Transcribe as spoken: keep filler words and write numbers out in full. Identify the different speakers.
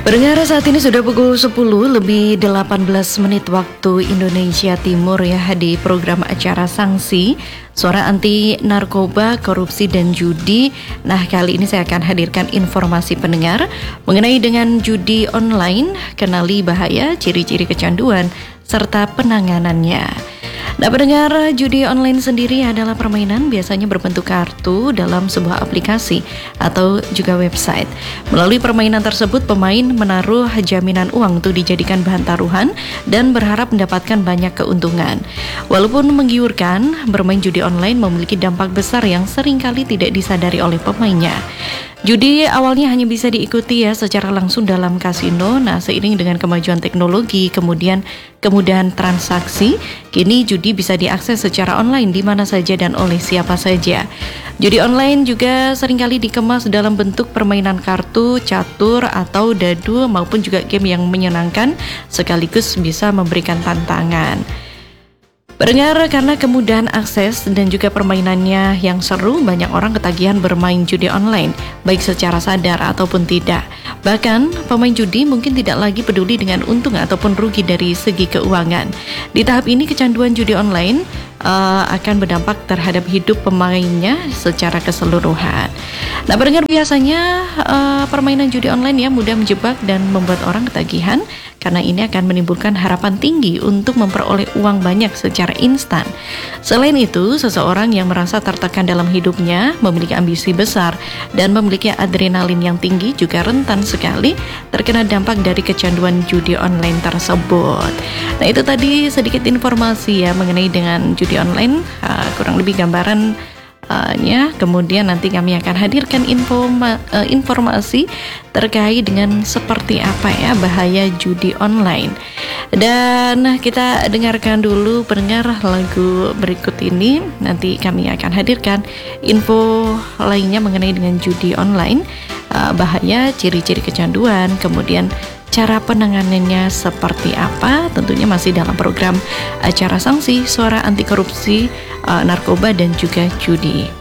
Speaker 1: Pendengar, saat ini sudah pukul sepuluh lebih delapan belas menit waktu Indonesia Timur ya, di program acara Sanksi Suara Anti Narkoba, Korupsi dan Judi. Nah, kali ini saya akan hadirkan informasi pendengar mengenai dengan judi online, kenali bahaya, ciri-ciri kecanduan serta penanganannya. Nah, pendengar, judi online sendiri adalah permainan biasanya berbentuk kartu dalam sebuah aplikasi atau juga website. Melalui permainan tersebut, pemain menaruh jaminan uang untuk dijadikan bahan taruhan dan berharap mendapatkan banyak keuntungan. Walaupun menggiurkan, bermain judi online memiliki dampak besar yang seringkali tidak disadari oleh pemainnya. Judi awalnya hanya bisa diikuti ya secara langsung dalam kasino. Nah, seiring dengan kemajuan teknologi, kemudian kemudahan transaksi, kini judi bisa diakses secara online di mana saja dan oleh siapa saja. Judi online juga seringkali dikemas dalam bentuk permainan kartu, catur, atau dadu maupun juga game yang menyenangkan sekaligus bisa memberikan tantangan. Pendengar, karena kemudahan akses dan juga permainannya yang seru, banyak orang ketagihan bermain judi online, baik secara sadar ataupun tidak. Bahkan, pemain judi mungkin tidak lagi peduli dengan untung ataupun rugi dari segi keuangan. Di tahap ini, kecanduan judi online uh, akan berdampak terhadap hidup pemainnya secara keseluruhan. Nah, pendengar, biasanya uh, permainan judi online ya mudah menjebak dan membuat orang ketagihan, karena ini akan menimbulkan harapan tinggi untuk memperoleh uang banyak secara instan. Selain itu, seseorang yang merasa tertekan dalam hidupnya, memiliki ambisi besar, dan memiliki adrenalin yang tinggi juga rentan sekali terkena dampak dari kecanduan judi online tersebut. Nah, itu tadi sedikit informasi ya mengenai dengan judi online, uh, kurang lebih gambaran nya. Kemudian nanti kami akan hadirkan informa, uh, informasi terkait dengan seperti apa ya bahaya judi online. Dan kita dengarkan dulu pendengar lagu berikut ini. Nanti kami akan hadirkan info lainnya mengenai dengan judi online, uh, bahaya, ciri-ciri kecanduan, kemudian cara penanganannya seperti apa. Tentunya masih dalam program acara Sanksi Suara Anti Korupsi, uh, Narkoba dan juga Judi.